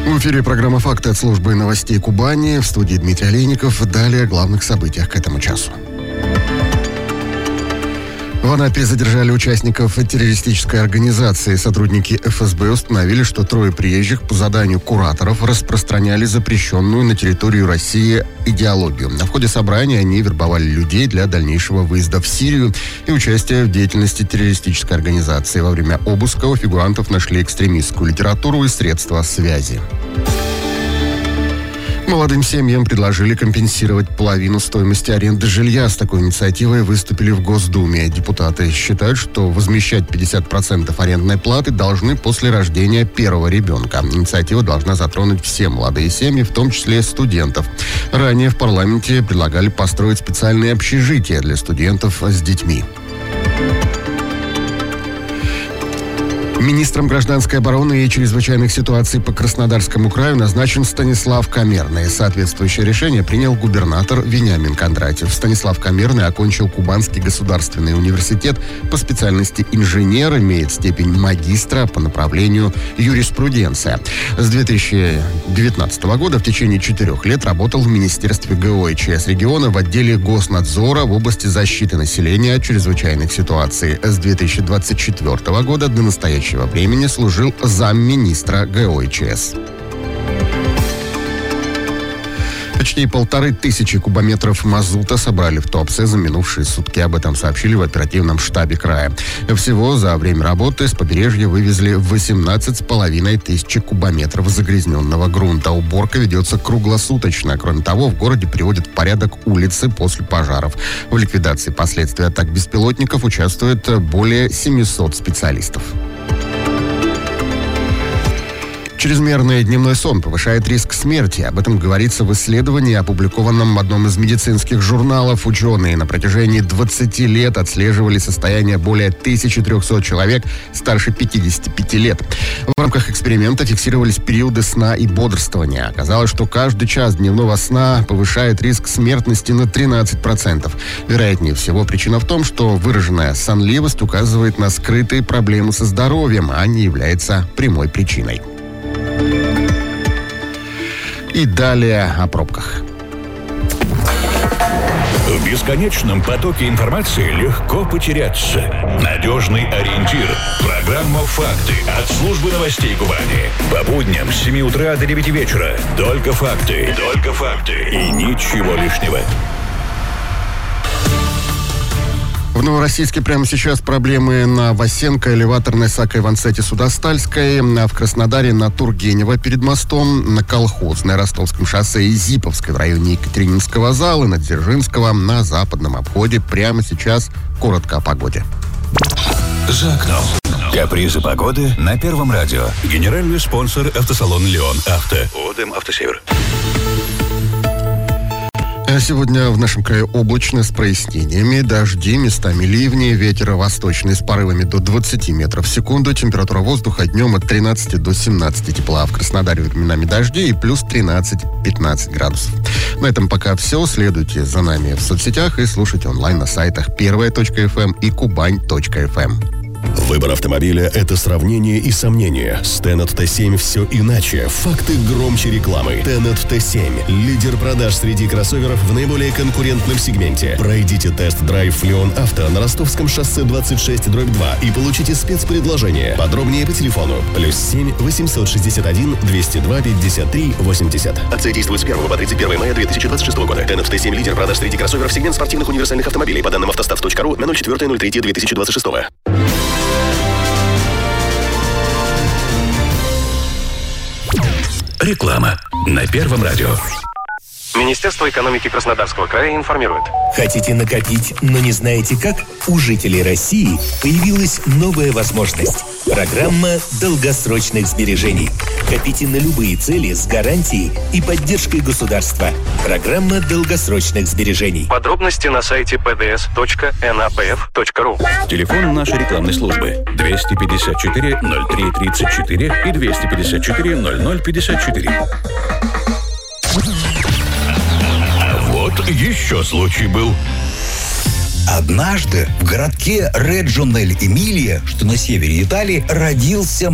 В эфире программа «Факты» от службы новостей Кубани. В студии Дмитрий Олейников. Далее о главных событиях к этому часу. В Анапе задержали участников террористической организации. Сотрудники ФСБ установили, что 3 приезжих по заданию кураторов распространяли запрещенную на территорию России идеологию. На ходе собрания они вербовали людей для дальнейшего выезда в Сирию и участия в деятельности террористической организации. Во время обыска у фигурантов нашли экстремистскую литературу и средства связи. Молодым семьям предложили компенсировать половину стоимости аренды жилья. С такой инициативой выступили в Госдуме. Депутаты считают, что возмещать 50% арендной платы должны после рождения первого ребенка. Инициатива должна затронуть все молодые семьи, в том числе студентов. Ранее в парламенте предлагали построить специальные общежития для студентов с детьми. Министром гражданской обороны и чрезвычайных ситуаций по Краснодарскому краю назначен Станислав Камерный. Соответствующее решение принял губернатор Вениамин Кондратьев. Станислав Камерный окончил Кубанский государственный университет по специальности инженер, имеет степень магистра по направлению юриспруденция. С 2019 года в течение 4 лет работал в Министерстве ГО и ЧС региона в отделе Госнадзора в области защиты населения от чрезвычайных ситуаций. С 2024 года до настоящего времени служил замминистра ГО и ЧС. Почти 1500 кубометров мазута собрали в Туапсе за минувшие сутки. Об этом сообщили в оперативном штабе края. Всего за время работы с побережья вывезли 18 500 кубометров загрязненного грунта. Уборка ведется круглосуточно. Кроме того, в городе приводят в порядок улицы после пожаров. В ликвидации последствий атак беспилотников участвует более 700 специалистов. Чрезмерный дневной сон повышает риск смерти. Об этом говорится в исследовании, опубликованном в одном из медицинских журналов. Ученые на протяжении 20 лет отслеживали состояние более 1300 человек старше 55 лет. В рамках эксперимента фиксировались периоды сна и бодрствования. Оказалось, что каждый час дневного сна повышает риск смертности на 13%. Вероятнее всего, причина в том, что выраженная сонливость указывает на скрытые проблемы со здоровьем, а не является прямой причиной. И далее о пробках. В бесконечном потоке информации легко потеряться. Надежный ориентир. Программа «Факты» от службы новостей Кубани. По будням с 7 утра до 9 вечера. Только факты. Только факты. И ничего лишнего. В Новороссийске прямо сейчас проблемы на Васенко, Элеваторной, Сако-Ивансете, Судостальской, в Краснодаре на Тургенева перед мостом, на Колхозной, Ростовском шоссе и Зиповской в районе Екатерининского зала, на Дзержинского на западном обходе. Прямо сейчас коротко о погоде. За окном. Капризы погоды на Первом радио. Генеральный спонсор автосалон «Леон Авто». ОДМ «Автосевер». Сегодня в нашем крае облачно с прояснениями, дожди, местами ливни, ветер восточный с порывами до 20 метров в секунду, температура воздуха днем от 13 до 17 тепла, в Краснодаре временами дожди и плюс 13-15 градусов. На этом пока все. Следуйте за нами в соцсетях и слушайте онлайн на сайтах первая.фм и кубань.фм. Выбор автомобиля – это сравнение и сомнение. С Tennet T7 все иначе. Факты громче рекламы. Tennet T7 – лидер продаж среди кроссоверов в наиболее конкурентном сегменте. Пройдите тест-драйв в Леон Авто на Ростовском шоссе 26/2 и получите спецпредложение. Подробнее по телефону +7 861 202 53 80. Акция действует с 1 по 31 мая 2026 года. Tennet T7 – лидер продаж среди кроссоверов сегмент спортивных универсальных автомобилей. По данным автостав.ру на 04.03.2026. Реклама на Первом радио. Министерство экономики Краснодарского края информирует. Хотите накопить, но не знаете как? У жителей России появилась новая возможность. Программа долгосрочных сбережений. Копите на любые цели с гарантией и поддержкой государства. Программа долгосрочных сбережений. Подробности на сайте pds.napf.ru. Телефон нашей рекламной службы 254 03 34 и 254 00 54. Вот еще случай был. Однажды в городке Реджо-дель-Эмилия, что на севере Италии, родился